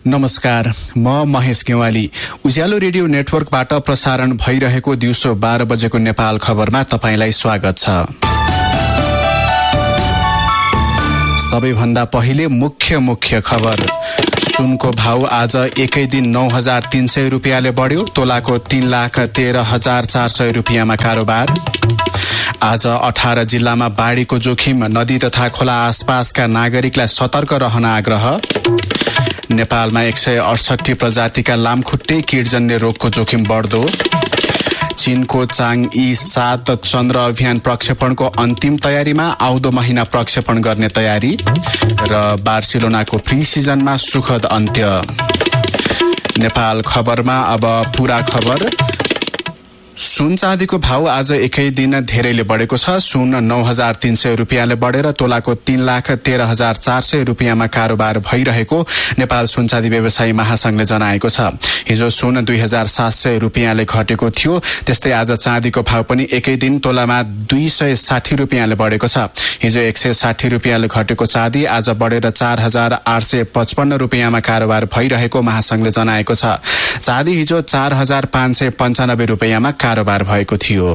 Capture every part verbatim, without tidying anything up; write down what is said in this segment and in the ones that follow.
नमस्कार, म महेश गेवाली। उज्यालो रेडियो नेटवर्कबाट प्रसारण भइरहेको दिउँसो बाह्र बजेको नेपाल खबरमा तपाईंलाई स्वागत छ। सबैभन्दा पहिले मुख्य मुख्य खबर। सुनको भाव आज एकै दिन नौ हजार तीन सय रुपियाँले बढ्यो। तोलाको तीन लाख तेह्र हजार चार सय रुपियाँमा कारोबार। आज अठार जिल्लामा बाढ़ीको जोखिम, नदी तथा खोला आसपासका नागरिकलाई सतर्क रहन आग्रह। नेपालमा एक सय अडसठी प्रजातिका लामखुट्टे कीटजन्य रोगको जोखिम बढ्दो। चीनको चाङ ई सात चन्द्र अभियान प्रक्षेपणको अन्तिम तयारीमा, आउँदो महिना प्रक्षेपण गर्ने तयारी। र बार्सिलोनाको प्री सिजनमा सुखद अन्त्य। नेपाल खबरमा अब पूरा खबर। सुन चाँदीको भाव आज एकै दिन धेरैले बढेको छ। सुन नौ हजार तीन सय रुपियाँले बढेर तोलाको तीन लाख तेह्र हजार चार सय रुपियाँमा कारोबार भइरहेको नेपाल सुन चाँदी व्यवसायी महासंघले जनाएको छ। हिजो सुन दुई हजार सात सय रुपियाँले घटेको थियो। त्यस्तै आज चाँदीको भाव पनि एकै दिन तोलामा दुई सय साठी रुपियाँले बढेको छ। हिजो एक सय साठी रुपियाँले घटेको चाँदी आज बढेर चार हजार आठ सय पचपन्न रुपियाँमा कारोबार भइरहेको महासंघले जनाएको छ। चाँदी हिजो चार हजार पाँच सय पञ्चानब्बे रुपियाँमा कारोबार भएको थियो।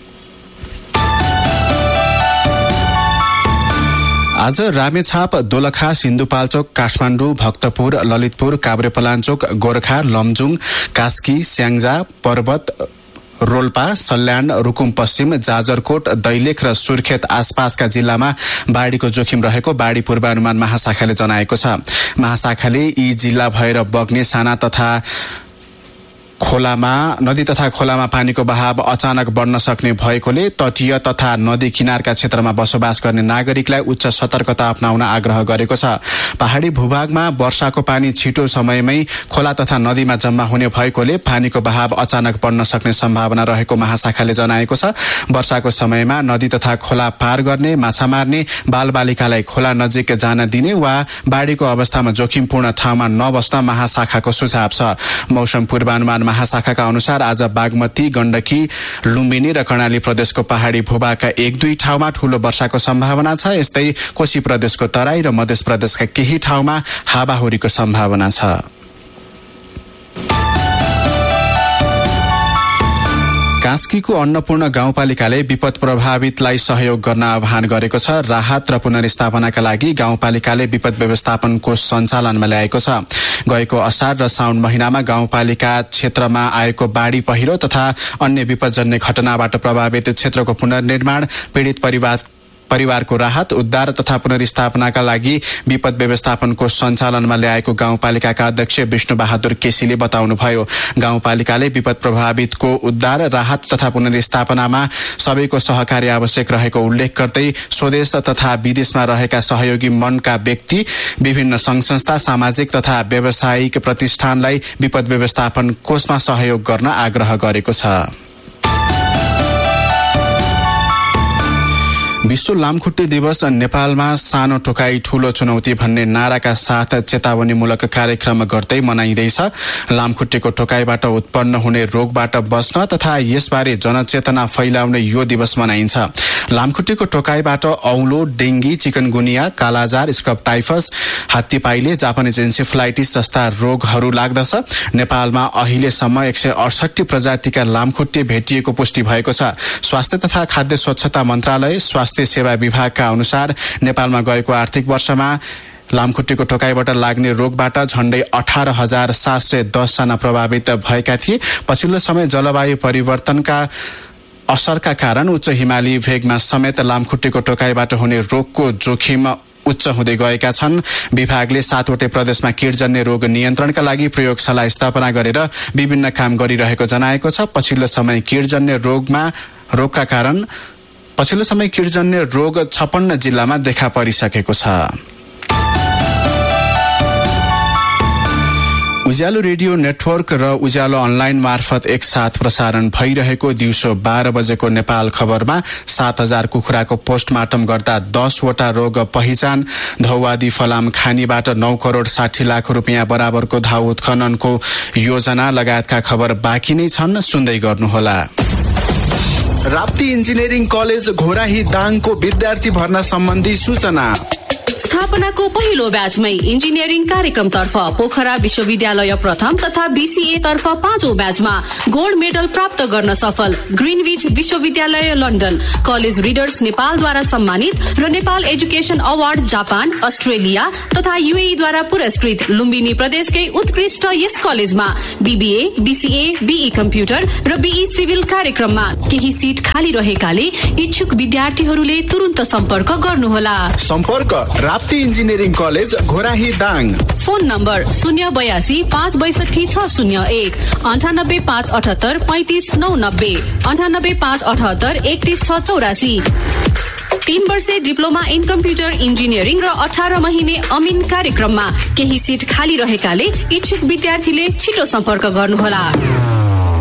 आज रामेछाप, दोलखा, सिन्धुपाल्चोक, काठमाडौँ, भक्तपुर, ललितपुर, काभ्रेपलाञ्चोक, गोर्खा, लमजुङ, कास्की, स्याङ्जा, पर्वत, रोल्पा, सल्यान, रुकुम पश्चिम, जाजरकोट, दैलेख र सुर्खेत आसपासका जिल्लामा बाढ़ीको जोखिम रहेको बाढ़ी पूर्वानुमान महाशाखाले जनाएको छ। महाशाखाले यी जिल्ला भएर बग्ने साना तथा खोलामा नदी तथा खोलामा पानीको बहाव अचानक बढ्न सक्ने भएकोले तटीय तथा नदी किनारका क्षेत्रमा बसोबास गर्ने नागरिकलाई उच्च सतर्कता अपनाउन आग्रह गरेको छ। पहाड़ी भूभागमा वर्षाको पानी छिटो समयमै खोला तथा नदीमा जम्मा हुने भएकोले पानीको बहाव अचानक बढ्न सक्ने सम्भावना रहेको महाशाखाले जनाएको छ। वर्षाको समयमा नदी तथा खोला पार गर्ने, माछा मार्ने बालबालिकालाई खोला नजिक जान दिने वा बाढ़ीको अवस्थामा जोखिमपूर्ण ठाउँमा नबस्न महाशाखाको सुझाव छ। मौसम पूर्वानुमान महाशाखाका अनुसार आज बागमती, गण्डकी, लुम्बिनी र कर्णाली प्रदेशको पहाड़ी भूभागका एक दुई ठाउँमा ठूलो वर्षाको सम्भावना छ। यस्तै कोशी प्रदेशको तराई र मध्य प्रदेशका केही ठाउँमा हावाहुरीको सम्भावना छ। कास्कीको अन्नपूर्ण गाउँपालिकाले विपद प्रभावितलाई सहयोग गर्न आह्वान गरेको छ। राहत र पुनर्स्थापनाका लागि गाउँपालिकाले विपद व्यवस्थापन कोष सञ्चालनमा ल्याएको छ। गएको असार र साउन महिनामा गाउँपालिका क्षेत्रमा आएको बाढ़ी, पहिरो तथा अन्य विपदजन्य घटनाबाट प्रभावित क्षेत्रको पुनर्निर्माण, पीड़ित परिवार परिवारको राहत, उद्धार तथा पुनर्स्थापनाका लागि विपद व्यवस्थापन कोष सञ्चालनमा ल्याएको गाउँपालिकाका अध्यक्ष विष्णु बहादुर केसीले बताउनुभयो। गाउँपालिकाले विपद प्रभावितको उद्धार, राहत तथा पुनर्स्थापनामा सबैको सहकार्य आवश्यक रहेको उल्लेख गर्दै स्वदेश तथा विदेशमा रहेका सहयोगी मनका व्यक्ति, विभिन्न संघ संस्था, सामाजिक तथा व्यावसायिक प्रतिष्ठानलाई विपद व्यवस्थापन कोषमा सहयोग गर्न आग्रह गरेको छ। विश्व लामखुट्टे दिवस नेपालमा सानो टोकाई ठूलो चुनौती भन्ने नाराका साथ चेतावनीमूलक कार्यक्रम गर्दै मनाइँदैछ। लामखुट्टेको टोकाईबाट उत्पन्न हुने रोगबाट बच्न तथा यसबारे जनचेतना फैलाउने यो दिवस मनाइन्छ। लामखुट्टेको टोकाईबाट औलो, dengue, chikungunya, kala-azar, scrub typhus, हात्तीपाइले, जापानिज एन्सेफलाइटिस जस्ता रोगहरू लाग्दछ। नेपालमा अहिलेसम्म एक सय अडसठी प्रजातिका लामखुट्टे भेटिएको पुष्टि भएको छ। स्वास्थ्य तथा खाद्य स्वच्छता मन्त्रालय, स्वास्थ्य सेवा विभागका अनुसार नेपालमा गएको आर्थिक वर्षमा लामखुट्टेको टोकाईबाट लाग्ने रोगबाट झण्डै अठार हजार सात सय दस जना प्रभावित भएका थिए। पछिल्लो समय जलवायु परिवर्तनका असरका कारण उच्च हिमाली भेगमा समेत लामखुट्टेको टोकाईबाट हुने रोगको जोखिम उच्च हुँदै गएका छन्। विभागले सातवटै प्रदेशमा कीटजन्य रोग नियन्त्रणका लागि प्रयोगशाला स्थापना गरेर विभिन्न काम गरिरहेको जनाएको छ। पछिल्लो समय कीटजन्य रोगमा रोगका कारण पछिल्लो समय कीटजन्य रोग छप्पन्न जिल्लामा देखा परिसकेको छ। उज्यालो रेडियो नेटवर्क र उज्यालो अनलाइन मार्फत एकसाथ प्रसारण भइरहेको दिउँसो बाह्र बजेको नेपाल खबरमा सात हजार कुखुराको पोस्टमार्टम गर्दा दसवटा रोग पहिचान, धौवादी फलाम खानीबाट नौ करोड़ साठी लाख रुपियाँ बराबरको धाउ उत्खननको योजना लगायतका खबर बाँकी नै छन्। सुन्दै गर्नुहोला। राप्ती इन्जिनियरिङ कलेज घोराही दाङको विद्यार्थी भर्ना सम्बन्धी सूचना। स्थापनाको पहिलो ब्याचमै इन्जिनियरिङ कार्यक्रमतर्फ पोखरा विश्वविद्यालय प्रथम तथा बीसीए तर्फ पाँचौं ब्याचमा गोल्ड मेडल प्राप्त गर्न सफल ग्रिनविच विश्वविद्यालय लन्डन, कलेज रिडर्स नेपालद्वारा सम्मानित र Nepal education award Japan, Australia तथा यूएई द्वारा पुरस्कृत लुम्बिनी प्रदेशकै उत्कृष्ट यस कलेजमा बीबीए, बीसीए, बीई कम्प्युटर र बीई सिभिल कार्यक्रममा केही सीट खाली रहेकाले इच्छुक विद्यार्थीहरूले तुरुन्त सम्पर्क गर्नुहोला। सम्पर्क Rapti engineering college Ghorahi Dang. Phone number शून्य बयासी पाँच बैसठी छ शून्य एक अन्ठानब्बे पाँच अठहत्तर पैंतिस नौ नब्बे अन्ठानब्बे पाँच अठहत्तर एकतिस छ चौरासी। तीन वर्षे डिप्लोमा इन कम्प्युटर इन्जिनियरिङ र अठार महिने अमिन कार्यक्रममा केही सीट खाली रहेकाले इच्छुक विद्यार्थीले छिटो सम्पर्क गर्नुहोला।